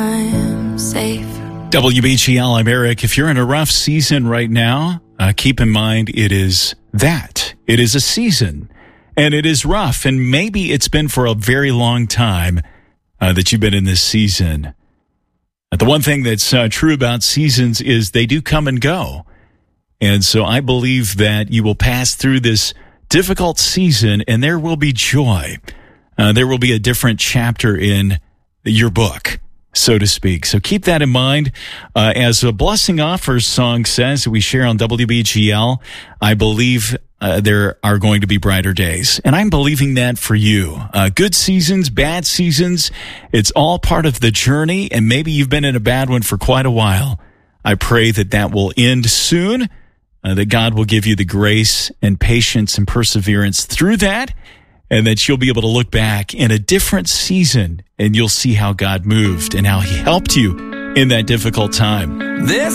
I'm safe. WBGL, I'm Eric. If you're in a rough season right now, keep in mind it is that. It is a season, and it is rough, and maybe it's been for a very long time that you've been in this season. The one thing that's true about seasons is they do come and go. And so I believe that you will pass through this difficult season, and there will be joy. There will be a different chapter in your book, so to speak. So keep that in mind. As a Blessing Offers song says, we share on WBGL, I believe there are going to be brighter days. And I'm believing that for you. Good seasons, bad seasons, it's all part of the journey. And maybe you've been in a bad one for quite a while. I pray that that will end soon, that God will give you the grace and patience and perseverance through that, and that you'll be able to look back in a different season and you'll see how God moved and how he helped you in that difficult time.